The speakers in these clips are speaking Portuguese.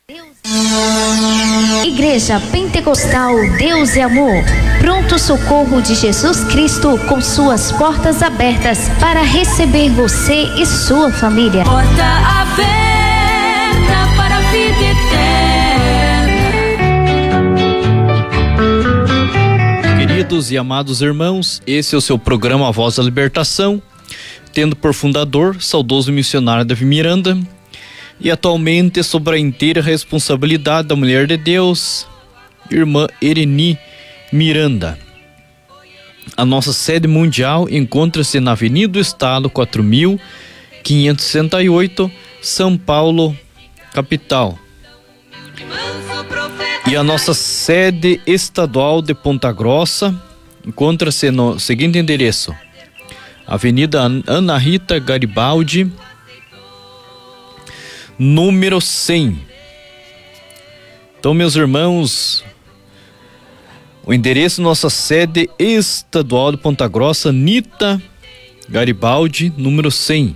Igreja Pentecostal Deus é Amor, pronto socorro de Jesus Cristo, com suas portas abertas para receber você e sua família. Porta aberta para a vida eterna. Queridos e amados irmãos, esse é o seu programa A Voz da Libertação, tendo por fundador saudoso missionário Davi Miranda, e atualmente sob a inteira responsabilidade da mulher de Deus, irmã Ereni Miranda. A nossa sede mundial encontra-se na Avenida do Estado 4568, São Paulo, capital. E a nossa sede estadual de Ponta Grossa encontra-se no seguinte endereço: Avenida Ana Rita Garibaldi, número 100. Então, meus irmãos, o endereço da nossa sede estadual de Ponta Grossa, Nita Garibaldi, número 100,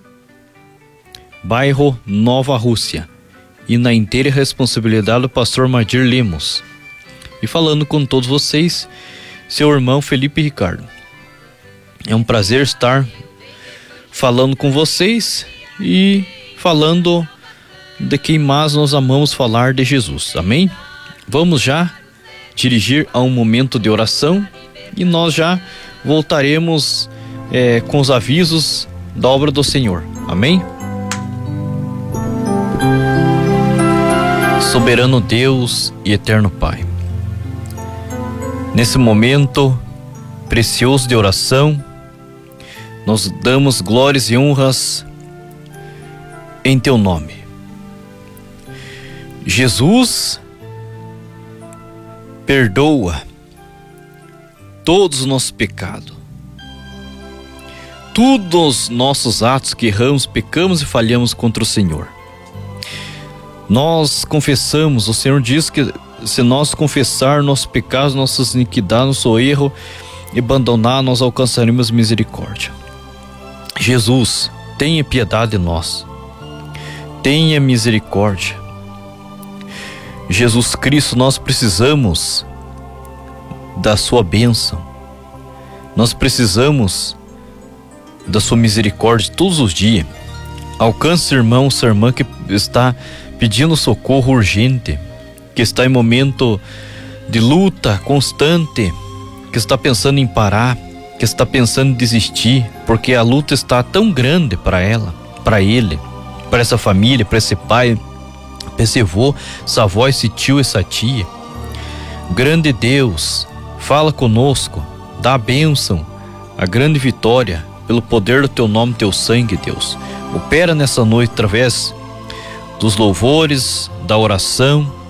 bairro Nova Rússia, e na inteira responsabilidade do pastor Madir Lemos. E falando com todos vocês, seu irmão Felipe Ricardo. É um prazer estar falando com vocês e falando de quem mais nós amamos falar, de Jesus. Amém? Vamos já dirigir a um momento de oração e nós já voltaremos com os avisos da obra do Senhor. Amém? Soberano Deus e eterno Pai, nesse momento precioso de oração, nós damos glórias e honras em teu nome. Jesus, perdoa todos os nossos pecados, todos os nossos atos que erramos, pecamos e falhamos contra o Senhor. Nós confessamos, o Senhor diz que se nós confessar nossos pecados, nossas iniquidades, nosso erro e abandonar, nós alcançaremos misericórdia. Jesus, tenha piedade de nós, tenha misericórdia. Jesus Cristo, nós precisamos da sua bênção, nós precisamos da sua misericórdia todos os dias. Alcance, irmão, sua irmã que está pedindo socorro urgente, que está em momento de luta constante, que está pensando em parar, que está pensando em desistir, porque a luta está tão grande para ela, para ele, para essa família, para esse pai, para esse avô, essa avó, esse tio, essa tia. Grande Deus, fala conosco, dá a bênção, a grande vitória, pelo poder do teu nome, teu sangue, Deus. Opera nessa noite através dos louvores, da oração,